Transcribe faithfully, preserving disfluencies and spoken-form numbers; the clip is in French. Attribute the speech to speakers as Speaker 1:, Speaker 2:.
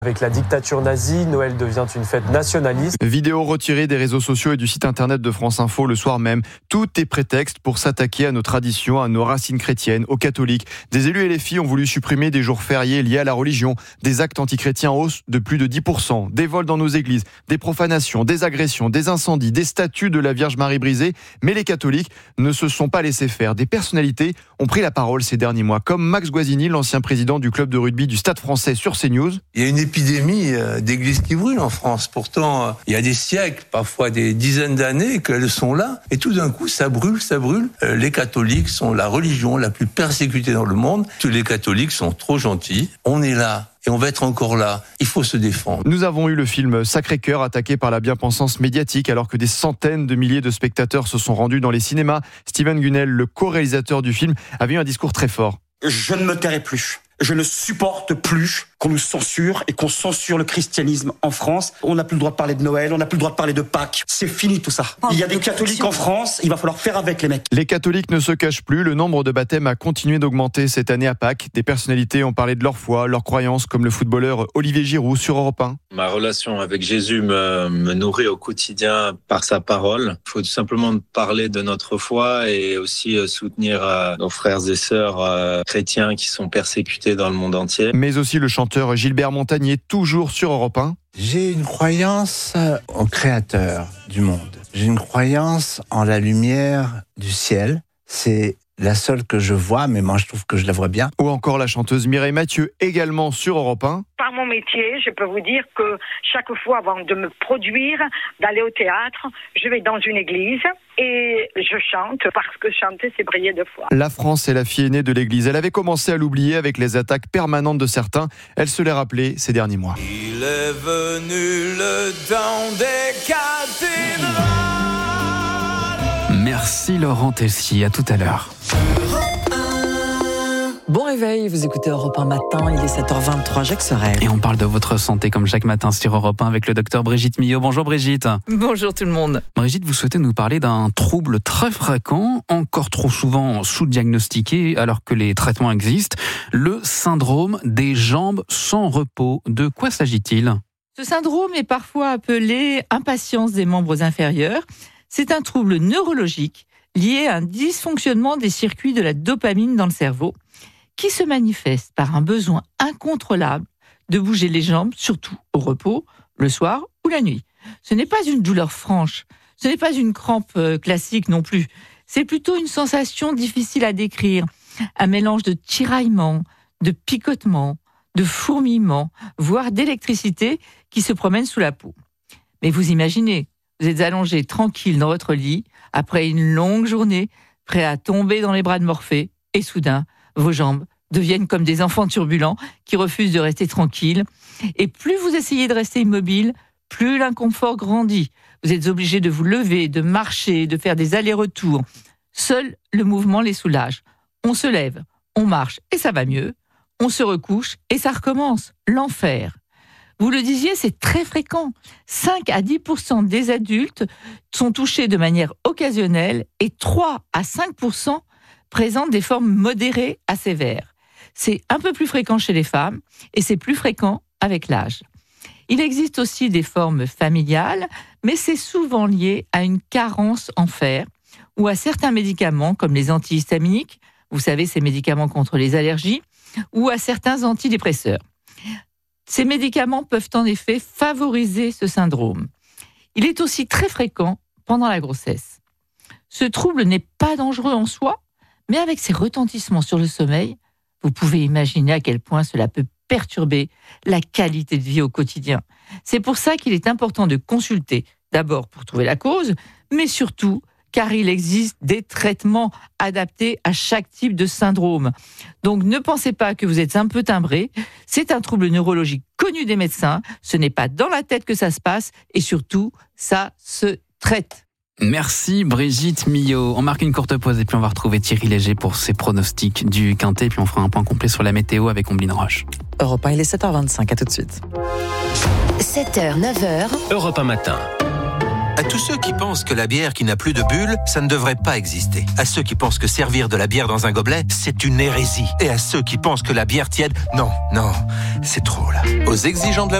Speaker 1: Avec la dictature nazie, Noël devient une fête nationaliste.
Speaker 2: Vidéo retirée des réseaux sociaux et du site internet de France Info le soir même. Tout est prétexte pour s'attaquer à nos traditions, à nos racines chrétiennes, aux catholiques. Des élus et les filles ont voulu supprimer des jours fériés liés à la religion, des actes antichrétiens en hausse de plus de dix pour cent, des vols dans nos églises, des profanations, des agressions, des incendies, des statues de la Vierge Marie brisées. Mais les catholiques ne se sont pas laissés faire. Des personnalités ont pris la parole ces derniers mois, comme Max Guazzini, l'ancien président du club de rugby du Stade Français sur CNews.
Speaker 3: Il y a une épidémie d'églises qui brûlent en France. Pourtant, il y a des siècles, parfois des dizaines d'années qu'elles sont là. Et tout d'un coup, ça brûle, ça brûle. Les catholiques sont la religion la plus persécutée dans le monde. Tous les catholiques sont trop gentils. On est là. Et on va être encore là. Il faut se défendre.
Speaker 2: Nous avons eu le film Sacré-Cœur attaqué par la bien-pensance médiatique alors que des centaines de milliers de spectateurs se sont rendus dans les cinémas. Steven Gunnell, le co-réalisateur du film, avait eu un discours très fort.
Speaker 4: Je ne me tairai plus. Je ne supporte plus qu'on nous censure et qu'on censure le christianisme en France. On n'a plus le droit de parler de Noël, on n'a plus le droit de parler de Pâques. C'est fini tout ça. Il y a des catholiques en France, il va falloir faire avec les mecs.
Speaker 2: Les catholiques ne se cachent plus, le nombre de baptêmes a continué d'augmenter cette année à Pâques. Des personnalités ont parlé de leur foi, leurs croyances, comme le footballeur Olivier Giroud sur Europe un.
Speaker 5: Ma relation avec Jésus me, me nourrit au quotidien par sa parole. Il faut tout simplement parler de notre foi et aussi soutenir nos frères et sœurs chrétiens qui sont persécutés dans le monde entier.
Speaker 2: Mais aussi le chanteur Gilbert Montagnier, toujours sur Europe un.
Speaker 6: J'ai une croyance au Créateur du monde. J'ai une croyance en la lumière du ciel. C'est la seule que je vois, mais moi je trouve que je la vois bien.
Speaker 2: Ou encore la chanteuse Mireille Mathieu, également sur Europe un.
Speaker 7: Par mon métier, je peux vous dire que chaque fois avant de me produire, d'aller au théâtre, je vais dans une église et je chante parce que chanter, c'est briller de foi.
Speaker 2: La France est la fille aînée de l'église. Elle avait commencé à l'oublier avec les attaques permanentes de certains. Elle se l'est rappelée ces derniers mois.
Speaker 8: Il est venu le temps des cathédrales.
Speaker 9: Merci Laurent Tessier, à tout à l'heure.
Speaker 10: Bon réveil, vous écoutez Europe un matin, il est sept heures vingt-trois, Jacques Sorel.
Speaker 9: Et on parle de votre santé comme chaque matin sur Europe un avec le docteur Brigitte Millot. Bonjour Brigitte.
Speaker 10: Bonjour tout le monde.
Speaker 9: Brigitte, vous souhaitez nous parler d'un trouble très fréquent, encore trop souvent sous-diagnostiqué alors que les traitements existent, le syndrome des jambes sans repos. De quoi s'agit-il ?
Speaker 11: Ce syndrome est parfois appelé impatience des membres inférieurs. C'est un trouble neurologique lié à un dysfonctionnement des circuits de la dopamine dans le cerveau, qui se manifeste par un besoin incontrôlable de bouger les jambes, surtout au repos, le soir ou la nuit. Ce n'est pas une douleur franche, ce n'est pas une crampe classique non plus. C'est plutôt une sensation difficile à décrire, un mélange de tiraillement, de picotement, de fourmillement, voire d'électricité qui se promène sous la peau. Mais vous imaginez, vous êtes allongé tranquille dans votre lit, après une longue journée, prêt à tomber dans les bras de Morphée, et soudain, vos jambes deviennent comme des enfants turbulents qui refusent de rester tranquilles. Et plus vous essayez de rester immobile, plus l'inconfort grandit. Vous êtes obligé de vous lever, de marcher, de faire des allers-retours. Seul le mouvement les soulage. On se lève, on marche et ça va mieux. On se recouche et ça recommence. L'enfer. Vous le disiez, c'est très fréquent. cinq à dix pour cent des adultes sont touchés de manière occasionnelle et trois à cinq pour cent présentent des formes modérées à sévères. C'est un peu plus fréquent chez les femmes et c'est plus fréquent avec l'âge. Il existe aussi des formes familiales, mais c'est souvent lié à une carence en fer ou à certains médicaments comme les antihistaminiques, vous savez, ces médicaments contre les allergies, ou à certains antidépresseurs. Ces médicaments peuvent en effet favoriser ce syndrome. Il est aussi très fréquent pendant la grossesse. Ce trouble n'est pas dangereux en soi, mais avec ses retentissements sur le sommeil, vous pouvez imaginer à quel point cela peut perturber la qualité de vie au quotidien. C'est pour ça qu'il est important de consulter, d'abord pour trouver la cause, mais surtout car il existe des traitements adaptés à chaque type de syndrome. Donc ne pensez pas que vous êtes un peu timbré, c'est un trouble neurologique connu des médecins, ce n'est pas dans la tête que ça se passe, et surtout, ça se traite.
Speaker 9: Merci Brigitte Millot. On marque une courte pause et puis on va retrouver Thierry Léger pour ses pronostics du Quintet, puis on fera un point complet sur la météo avec Omblin Roche.
Speaker 10: Europe un, il est sept heures vingt-cinq, à tout de suite.
Speaker 12: sept heures, neuf heures.
Speaker 13: Europe un matin.
Speaker 12: À tous ceux qui pensent que la bière qui n'a plus de bulles, ça ne devrait pas exister. À ceux qui pensent que servir de la bière dans un gobelet, c'est une hérésie. Et à ceux qui pensent que la bière tiède, non, non, c'est trop là. Aux exigeants de la